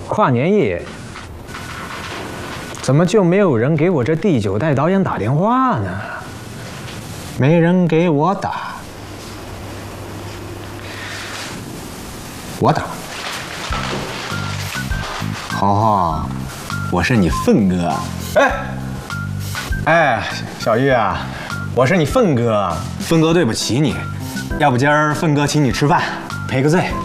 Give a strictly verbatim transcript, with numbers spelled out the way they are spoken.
跨年夜，怎么就没有人给我这第九代导演打电话呢？没人给我打，我打。豪豪，我是你奋哥。哎，哎，小玉啊，我是你奋哥。奋哥对不起你，要不今儿奋哥请你吃饭，赔个罪。